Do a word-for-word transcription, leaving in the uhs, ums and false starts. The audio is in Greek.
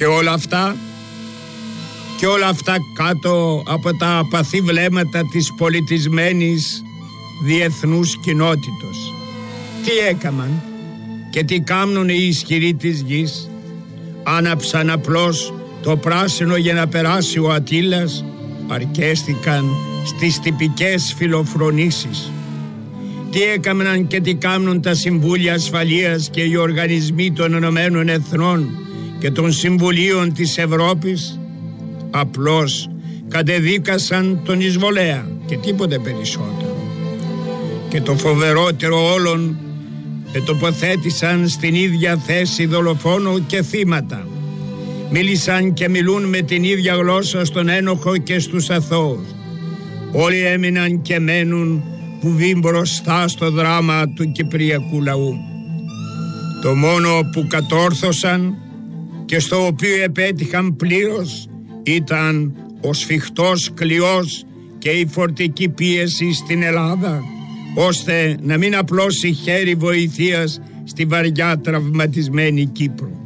Και όλα αυτά και όλα αυτά κάτω από τα απαθή βλέμματα της πολιτισμένης διεθνούς κοινότητος. Τι έκαμαν και τι κάμνουν οι ισχυροί της γης? Άναψαν απλώς το πράσινο για να περάσει ο Ατήλας, αρκέστηκαν στις τυπικές φιλοφρονήσεις. Τι έκαμναν και τι κάμνουν τα Συμβούλια Ασφαλείας και οι οργανισμοί των Ηνωμένων Εθνών και των Συμβουλίων της Ευρώπης? Απλώς κατεδίκασαν τον εισβολέα και τίποτε περισσότερο. Και το φοβερότερο όλων, ετοποθέτησαν στην ίδια θέση δολοφόνο και θύματα. Μίλησαν και μιλούν με την ίδια γλώσσα στον ένοχο και στους αθώους. Όλοι έμειναν και μένουν που βγει μπροστά στο δράμα του κυπριακού λαού. Το μόνο που κατόρθωσαν και στο οποίο επέτυχαν πλήρως ήταν ο σφιχτός κλειός και η φορτική πίεση στην Ελλάδα, ώστε να μην απλώσει χέρι βοηθείας στη βαριά τραυματισμένη Κύπρο.